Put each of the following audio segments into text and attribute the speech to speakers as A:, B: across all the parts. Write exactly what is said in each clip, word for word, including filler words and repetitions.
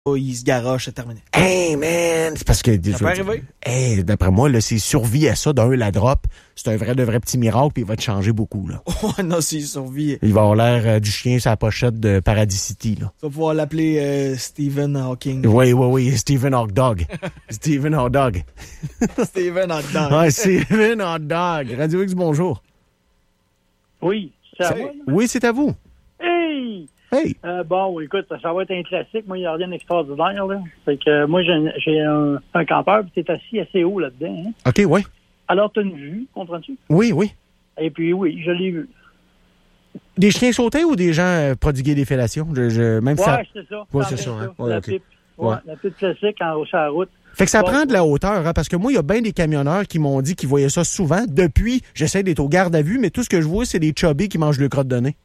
A: il se garoche, c'est terminé.
B: Hey, man! C'est parce que...
A: Ça peut arriver.
B: Hey, d'après moi, là, c'est survie à ça. D'un, la drop, c'est un vrai de vrai petit miracle, puis il va te changer beaucoup, là.
A: Oh non, s'il survit.
B: Il va avoir l'air euh, du chien sur la pochette de Paradis City, là.
A: Tu vas pouvoir l'appeler euh, Stephen Hawking.
B: Oui, oui, oui, Stephen Hot Dog. Stephen Hot Dog.
A: Stephen Hot Dog.
B: Ouais, Stephen Hot Dog. Radio X, bonjour.
C: Oui, c'est à moi, là?
B: Oui, c'est à vous.
C: Hey!
B: Hey!
C: Euh, bon, écoute, ça va être un classique. Moi, il n'y a rien d'extraordinaire, là. Fait que euh, moi, j'ai, un, j'ai un, un campeur, puis t'es assis assez haut là-dedans, hein?
B: OK, oui.
C: Alors, t'as une vue, comprends-tu?
B: Oui, oui.
C: Et puis, oui, je l'ai vu.
B: Des chiens sautés ou des gens euh, prodiguer des fellations? Je, je, même
C: Ouais,
B: ça...
C: c'est ça.
B: Ouais,
C: Ça
B: c'est ça,
C: reste
B: hein? Ouais,
C: la
B: OK.
C: pipe. Ouais,
B: Ouais.
C: la pipe classique en haut sur la route.
B: Fait que ça
C: Bon.
B: prend de la hauteur, hein, parce que moi, il y a bien des camionneurs qui m'ont dit qu'ils voyaient ça souvent. Depuis, j'essaie d'être au garde à vue, mais tout ce que je vois, c'est des chubbies qui mangent le crotte de nez.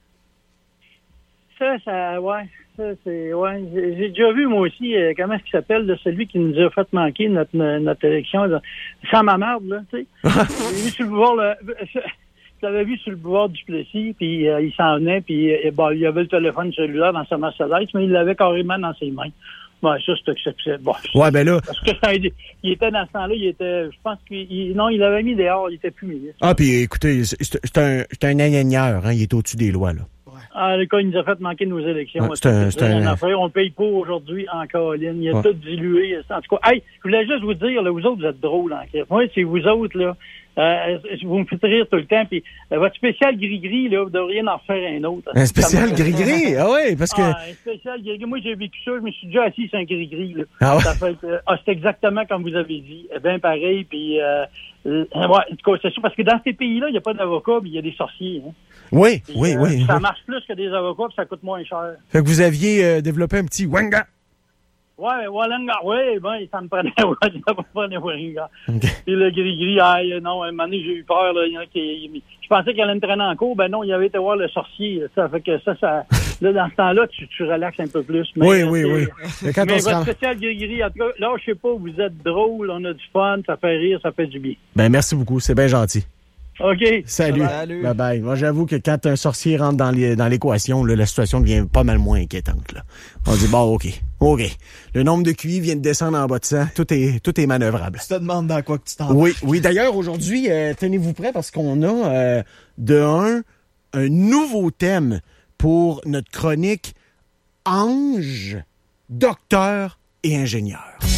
C: Ça, ça, ouais, ça, c'est, ouais. J'ai, j'ai déjà vu, moi aussi, euh, comment est-ce qu'il s'appelle, là, celui qui nous a fait manquer notre, notre élection, là. Sans ma marde, là, tu sais. J'ai vu sur le boulevard, là, je l'avais vu sur le boulevard du Plessis, puis euh, il s'en venait, puis euh, bon, il avait le téléphone cellulaire dans sa Mercedes, mais il l'avait carrément dans ses mains. Bon, ça, c'est exceptionnel. Bon,
B: Ouais, ben là...
C: parce que ça, il était dans ce temps-là, il était, je pense qu'il, il- non, il l'avait mis dehors, il était plus ministre.
B: Ah, puis écoutez, c'est, c'est un, c'est un ingénieur, hein, il est au-dessus des lois, là.
C: Ah, le cas, il nous a fait manquer nos élections.
B: Ouais, c'est un- c'est un-
C: une affaire. On le paye pour aujourd'hui en Caroline. Il a
B: Ouais.
C: tout dilué. En tout cas, hey, je voulais juste vous dire, là, vous autres, vous êtes drôles en fait. Moi, c'est vous autres, là. Euh, vous me faites rire tout le temps. Puis euh, votre spécial gris-gris, là, vous devriez en faire un autre.
B: Un spécial
C: Ça me-
B: gris-gris? Ah ouais, parce que...
C: Ah, un spécial gris-gris. Moi, j'ai vécu ça. Je me suis déjà assis sur un gris-gris, là.
B: Ah ouais?
C: Ça fait, euh, ah, c'est exactement comme vous avez dit. Eh bien pareil. Puis, euh, euh, ouais, en tout cas, c'est sûr. Parce que dans ces pays-là, il n'y a pas d'avocats, mais il y a des sorciers. Hein.
B: Oui,
C: Puis,
B: oui,
C: euh,
B: oui.
C: Ça
B: oui.
C: marche plus que des avocats, puis ça coûte moins cher.
B: Fait que vous aviez euh, développé un petit wanga.
C: Ouais, Wallenga, ouais, ben, ça me prenait, ouais, ça me prenait Wallenga.
B: OK.
C: Et le gris-gris, ah, non, à un moment donné, j'ai eu peur, là, il y en a qui, je pensais qu'elle allait me traîner en cours, ben non, il avait été voir le sorcier, ça fait que ça, ça, là, dans ce temps-là, tu, tu relaxes un peu plus. Mais,
B: Oui, oui,
C: c'est-
B: oui. Mais quand
C: mais
B: on se
C: votre
B: rend...
C: spécial gris-gris, en tout cas, là, je sais pas, vous êtes drôle, on a du fun, ça fait rire, ça fait du bien.
B: Ben, merci beaucoup, c'est bien gentil.
C: OK.
B: Salut.
A: Salut.
B: Bye bye. Moi, j'avoue que quand un sorcier rentre dans, les, dans l'équation, là, la situation devient pas mal moins inquiétante, là. On dit, bon, OK. OK. Le nombre de Q I vient de descendre en bas de cent. Tout est, tout est manœuvrable.
A: Tu te demandes dans quoi que tu t'en
B: Oui, oui. D'ailleurs, aujourd'hui, euh, tenez-vous prêts parce qu'on a, euh, de un, un nouveau thème pour notre chronique Ange, docteur et ingénieur.